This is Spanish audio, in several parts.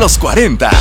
Los 40.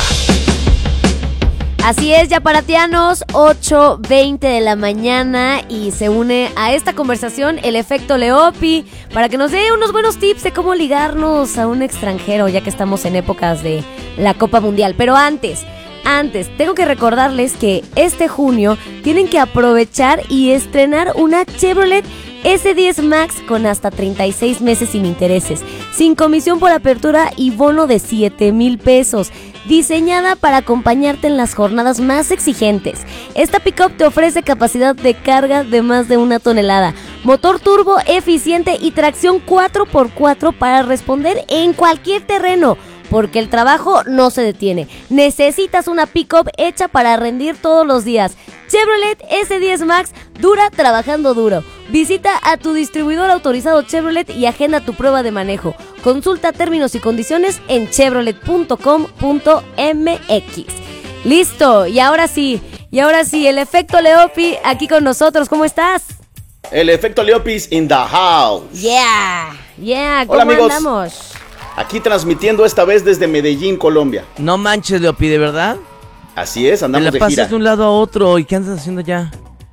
Así es, yaparatianos, 8:20 de la mañana y se une a esta conversación el efecto Leopi para que nos dé unos buenos tips de cómo ligarnos a un extranjero, ya que estamos en épocas de la Copa Mundial. Pero antes, tengo que recordarles que este junio tienen que aprovechar y estrenar una Chevrolet S10 Max con hasta 36 meses sin intereses, sin comisión por apertura y bono de 7,000 pesos. Diseñada para acompañarte en las jornadas más exigentes. Esta pickup te ofrece capacidad de carga de más de 1 tonelada, motor turbo eficiente y tracción 4x4 para responder en cualquier terreno, porque el trabajo no se detiene. Necesitas una pickup hecha para rendir todos los días. Chevrolet S10 Max dura trabajando duro. Visita a tu distribuidor autorizado Chevrolet y agenda tu prueba de manejo. Consulta términos y condiciones en chevrolet.com.mx. Listo, y ahora sí, el efecto Leopi aquí con nosotros. ¿Cómo estás? El efecto Leopis in the house. Yeah, ¿cómo Hola, amigos. andamos? Aquí transmitiendo esta vez desde Medellín, Colombia. No manches, Leopi, ¿de verdad? Así es, Me andamos la de pasas gira. de un lado a otro. ¿Y qué andas haciendo ya?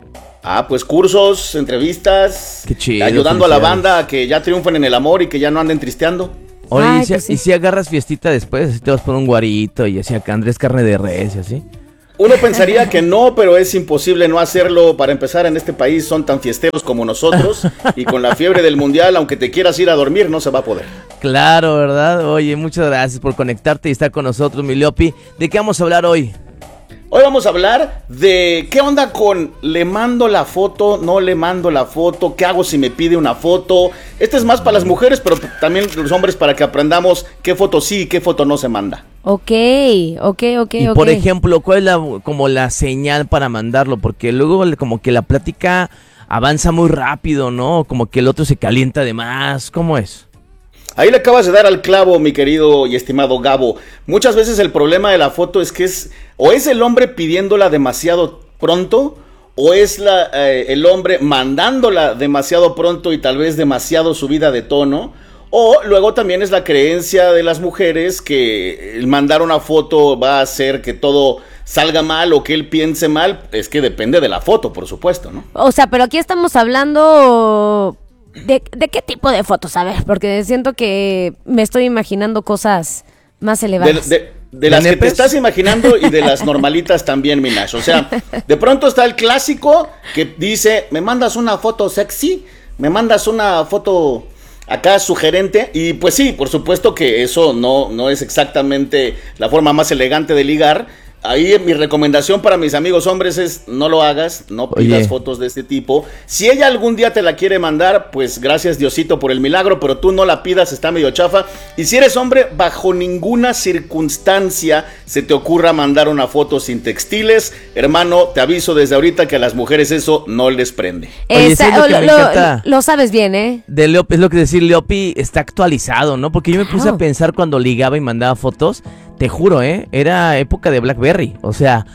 Pues cursos, entrevistas. Qué chido, ayudando a la felicidades. banda a que ya triunfen en el amor y que ya no anden tristeando. Oye, Ay, ¿y si, pues sí. y si agarras fiestita después? Así te vas por un guarito y así acá Andrés carne de res y así. Uno pensaría que no, pero es imposible no hacerlo. Para empezar, en este país son tan fiesteros como nosotros. Y con la fiebre del mundial, aunque te quieras ir a dormir, no se va a poder. Claro, ¿verdad? Oye, muchas gracias por conectarte y estar con nosotros, mi Leopi. ¿De qué vamos a hablar hoy? Hoy vamos a hablar de qué onda con le mando la foto, no le mando la foto, qué hago si me pide una foto. Este es más para las mujeres, pero también los hombres para que aprendamos qué foto sí y qué foto no se manda. Ok. Y por ejemplo, ¿cuál es como la señal para mandarlo? Porque luego como que la plática avanza muy rápido, ¿no? Como que el otro se calienta de más. ¿Cómo es? Ahí le acabas de dar al clavo, mi querido y estimado Gabo. Muchas veces el problema de la foto es que es el hombre pidiéndola demasiado pronto, o es el hombre mandándola demasiado pronto y tal vez demasiado subida de tono, o luego también es la creencia de las mujeres que el mandar una foto va a hacer que todo salga mal o que él piense mal. Es que depende de la foto, por supuesto, ¿no? O sea, pero aquí estamos hablando ¿de qué tipo de fotos? A ver, porque siento que me estoy imaginando cosas más elevadas. De las que te estás imaginando y de las normalitas también, Minash. O sea, de pronto está el clásico que dice, me mandas una foto sexy, me mandas una foto acá sugerente, y pues sí, por supuesto que eso no es exactamente la forma más elegante de ligar. Ahí mi recomendación para mis amigos hombres es no lo hagas, no pidas fotos de este tipo. Si ella algún día te la quiere mandar, pues gracias Diosito por el milagro, pero tú no la pidas, está medio chafa. Y si eres hombre, bajo ninguna circunstancia se te ocurra mandar una foto sin textiles. Hermano, te aviso desde ahorita que a las mujeres eso no les prende. Oye, eso es lo que me encanta. Lo sabes bien, ¿eh? De Leopi, es lo que decir, Leopi está actualizado, ¿no? Porque yo me puse a pensar cuando ligaba y mandaba fotos. Te juro, era época de BlackBerry, o sea,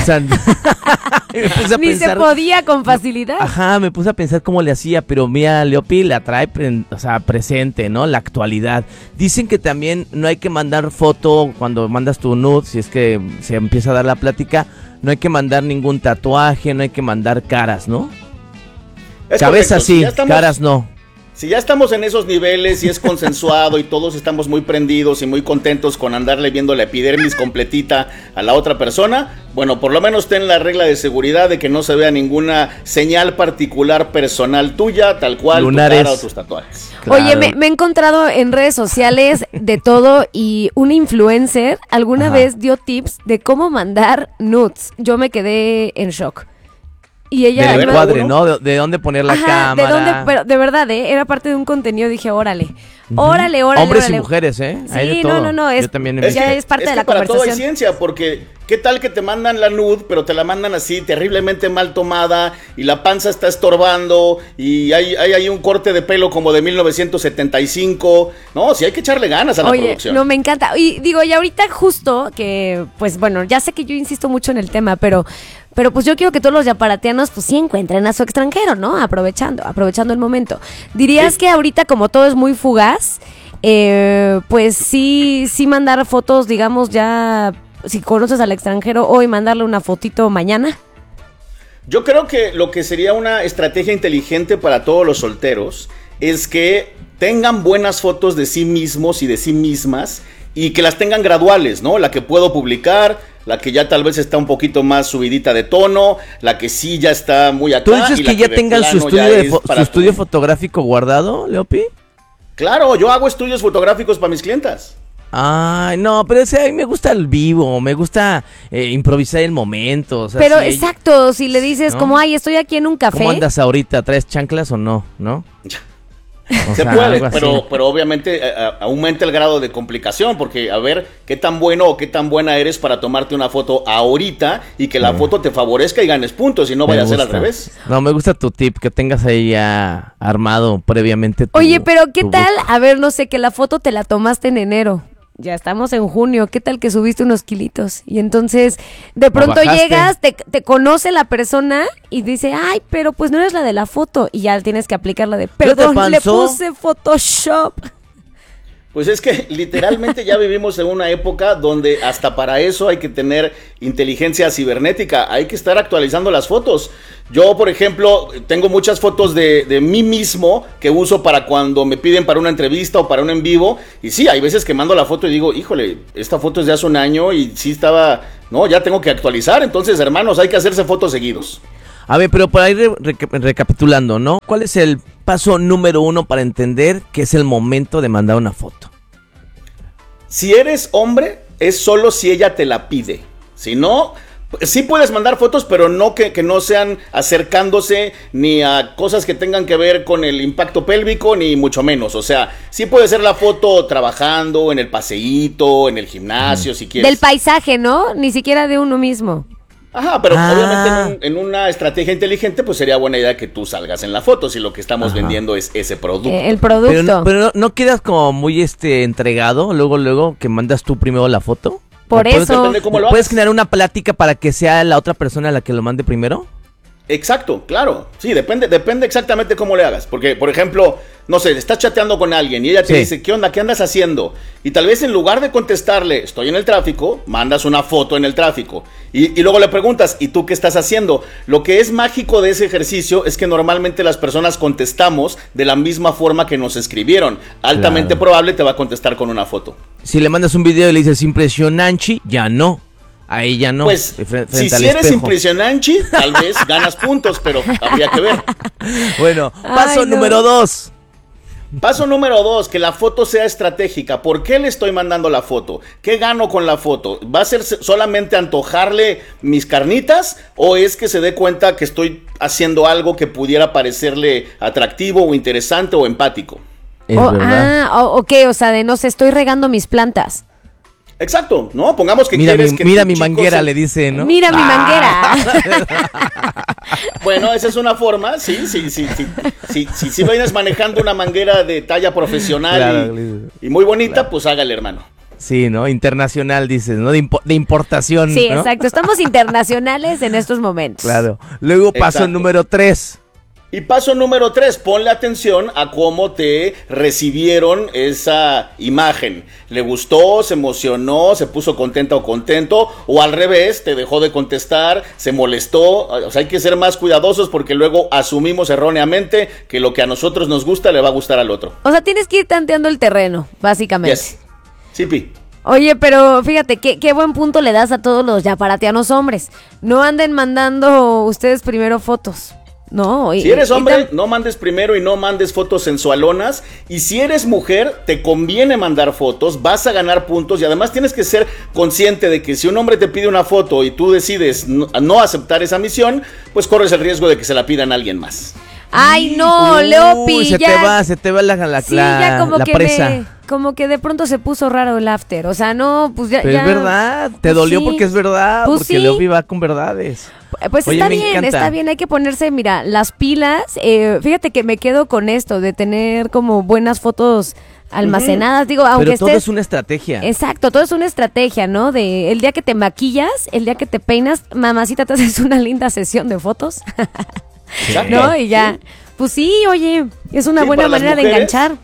me puse a Ni pensar, se podía con facilidad. Ajá, me puse a pensar cómo le hacía, pero mira, Leopi la trae, presente, ¿no? La actualidad. Dicen que también no hay que mandar foto cuando mandas tu nude, si es que se empieza a dar la plática, no hay que mandar ningún tatuaje, no hay que mandar caras, ¿no? Cabeza sí, caras no. Si ya estamos en esos niveles y es consensuado y todos estamos muy prendidos y muy contentos con andarle viendo la epidermis completita a la otra persona, bueno, por lo menos ten la regla de seguridad de que no se vea ninguna señal particular personal tuya, tal cual Lunares. Tu cara o tus tatuajes. Claro. Oye, me he encontrado en redes sociales de todo y un influencer alguna vez dio tips de cómo mandar nudes. Yo me quedé en shock. Y ella del encuadre, ¿no? De dónde poner la cámara. De dónde, pero de verdad, era parte de un contenido. Dije, órale. Hombres y mujeres, ¿eh? Sí, hay de todo. no, Yo también es parte de la para conversación. todo hay ciencia, porque ¿qué tal que te mandan la nude, pero te la mandan así, terriblemente mal tomada, y la panza está estorbando, y hay un corte de pelo como de 1975? No, sí hay que echarle ganas a la producción. No, me encanta. Y digo, y ahorita justo que, pues bueno, ya sé que yo insisto mucho en el tema, pero pues yo quiero que todos los yaparatianos pues sí encuentren a su extranjero, ¿no? Aprovechando el momento. ¿Dirías que ahorita como todo es muy fugaz, pues sí mandar fotos, digamos, ya, si conoces al extranjero hoy, mandarle una fotito mañana. Yo creo que lo que sería una estrategia inteligente para todos los solteros es que tengan buenas fotos de sí mismos y de sí mismas y que las tengan graduales, ¿no? La que puedo publicar, la que ya tal vez está un poquito más subidita de tono, la que sí ya está muy acá. ¿Tú dices y que ya tengan su estudio fotográfico guardado, Leopi? Claro, yo hago estudios fotográficos para mis clientas. Ah, Ay, no, pero a mí me gusta el vivo, me gusta improvisar el momento. O sea, pero exacto, si le dices, ¿no? Como, ay, estoy aquí en un café. ¿Cómo andas ahorita? ¿Traes chanclas o no? ¿No? Se puede, pero obviamente aumenta el grado de complicación, porque a ver qué tan bueno o qué tan buena eres para tomarte una foto ahorita y que la foto te favorezca y ganes puntos y no vaya a ser al revés. No, me gusta tu tip, que tengas ahí ya armado previamente. Oye, pero ¿qué tal? A ver, no sé, que la foto te la tomaste en enero. Ya estamos en junio, ¿qué tal que subiste unos kilitos? Y entonces de pronto llegas, te conoce la persona y dice, ay, pero pues no eres la de la foto. Y ya tienes que aplicar la de, perdón, le puse Photoshop. Pues es que literalmente ya vivimos en una época donde hasta para eso hay que tener inteligencia cibernética, hay que estar actualizando las fotos. Yo, por ejemplo, tengo muchas fotos de mí mismo que uso para cuando me piden para una entrevista o para un en vivo. Y sí, hay veces que mando la foto y digo, híjole, esta foto es de hace un año y sí estaba, no, ya tengo que actualizar. Entonces, hermanos, hay que hacerse fotos seguidos. A ver, pero para ir recapitulando, ¿no? ¿Cuál es el paso número 1 para entender que es el momento de mandar una foto? Si eres hombre, es solo si ella te la pide. Si no, sí puedes mandar fotos, pero no que no sean acercándose ni a cosas que tengan que ver con el impacto pélvico, ni mucho menos. O sea, sí puede ser la foto trabajando, en el paseíto, en el gimnasio, si quieres. Del paisaje, ¿no? Ni siquiera de uno mismo. Ajá, pero obviamente en una estrategia inteligente, pues sería buena idea que tú salgas en la foto si lo que estamos vendiendo es ese producto. El producto. Pero no quedas como muy entregado luego que mandas tú primero la foto. Por eso. Depende cómo lo ¿Puedes hagas. generar una plática para que sea la otra persona la que lo mande primero? Exacto, claro. Sí, depende exactamente cómo le hagas. Porque, por ejemplo, no sé, estás chateando con alguien y ella te dice, ¿qué onda? ¿Qué andas haciendo? Y tal vez en lugar de contestarle, estoy en el tráfico, mandas una foto en el tráfico. Y luego le preguntas, ¿y tú qué estás haciendo? Lo que es mágico de ese ejercicio es que normalmente las personas contestamos de la misma forma que nos escribieron. Altamente probable te va a contestar con una foto. Si le mandas un video y le dices impresionante, ya no. Ahí ya no. Pues, si eres impresionante, tal vez ganas puntos, pero habría que ver. Bueno, paso número 2. Paso número 2, que la foto sea estratégica. ¿Por qué le estoy mandando la foto? ¿Qué gano con la foto? ¿Va a ser solamente antojarle mis carnitas? ¿O es que se dé cuenta que estoy haciendo algo que pudiera parecerle atractivo o interesante o empático? Ok, o sea, de no sé, estoy regando mis plantas. Exacto, ¿no? Pongamos que mira quieres mi, que mira mi manguera, le dice, ¿no? Mira mi manguera. Bueno, esa es una forma, sí. Si vienes manejando una manguera de talla profesional y muy bonita, pues hágale, hermano. Sí, ¿no? Internacional, dices, ¿no? De importación, Sí, ¿no? exacto. Estamos internacionales en estos momentos. Claro. Luego paso número 3. Y paso número 3, ponle atención a cómo te recibieron esa imagen. ¿Le gustó, se emocionó, se puso contenta o contento? O al revés, te dejó de contestar, se molestó. O sea, hay que ser más cuidadosos porque luego asumimos erróneamente que lo que a nosotros nos gusta le va a gustar al otro. O sea, tienes que ir tanteando el terreno, básicamente. Yes. Sí, Pi. Oye, pero fíjate, qué buen punto le das a todos los yaparatianos hombres. No anden mandando ustedes primero fotos. No, si eres hombre, no mandes primero y no mandes fotos sensualonas. Y si eres mujer, te conviene mandar fotos, vas a ganar puntos. Y además tienes que ser consciente de que si un hombre te pide una foto y tú decides no aceptar esa misión, pues corres el riesgo de que se la pidan a alguien más. Ay, no, Leopi, se te va la presa. Como que de pronto se puso raro el after. O sea, no, pues ya. Pero es verdad, te dolió porque es verdad. Pues porque Leopi va con verdades. Pues oye, está bien, hay que ponerse, mira, las pilas. Fíjate que me quedo con esto de tener como buenas fotos almacenadas, digo, aunque pero todo es una estrategia. Exacto, todo es una estrategia, ¿no? De el día que te maquillas, el día que te peinas, mamacita, te haces una linda sesión de fotos. Exacto. ¿No? Y ya, pues sí, oye, es una buena manera de enganchar.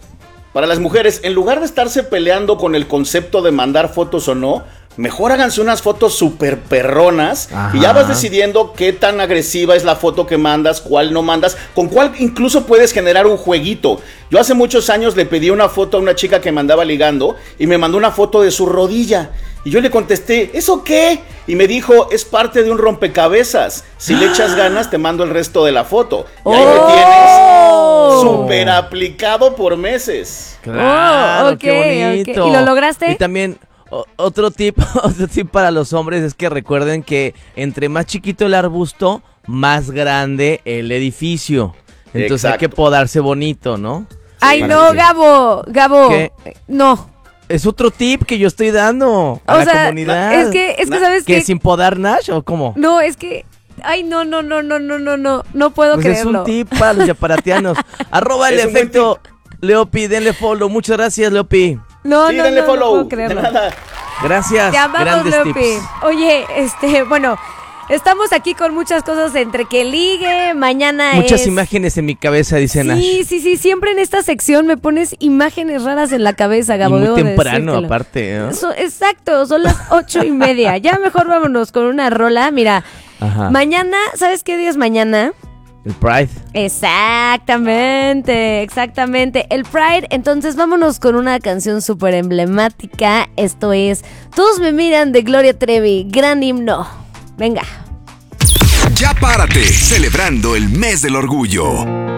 para las mujeres, en lugar de estarse peleando con el concepto de mandar fotos o no, mejor háganse unas fotos súper perronas. Ajá. Y ya vas decidiendo qué tan agresiva es la foto que mandas, cuál no mandas, con cuál incluso puedes generar un jueguito. Yo hace muchos años le pedí una foto a una chica que me andaba ligando y me mandó una foto de su rodilla. Y yo le contesté, ¿eso qué? Y me dijo, es parte de un rompecabezas. Si le echas ganas, te mando el resto de la foto. Y ahí me tienes súper aplicado por meses. Claro, qué bonito. ¿Y lo lograste? Y también... Otro tip para los hombres es que recuerden que entre más chiquito el arbusto, más grande el edificio. Entonces hay que podarse bonito, ¿no? Ay, no, Gabo. ¿Qué? No. Es otro tip que yo estoy dando a la comunidad. Es que ¿sabes qué? ¿Que sin podar Nash o cómo? No, es que... Ay, no puedo pues creerlo. Es un tip para los yaparatianos. @ el efecto Leopi, denle follow. Muchas gracias, Leopi. Sí, denle follow. No puedo creerlo. De nada. Gracias. Te amamos, grandes Leopi. tips. Oye, bueno, estamos aquí con muchas cosas entre que ligue, mañana muchas imágenes en mi cabeza, dice Nash. Sí, siempre en esta sección me pones imágenes raras en la cabeza, Gabo. Y muy temprano, aparte, ¿no? Exacto, son las 8:30. Ya mejor vámonos con una rola. Mira, mañana, ¿sabes qué día es mañana? El Pride. Exactamente. El Pride. Entonces vámonos con una canción súper emblemática. Esto es Todos me miran de Gloria Trevi. Gran himno. Venga. Ya párate, celebrando el mes del orgullo.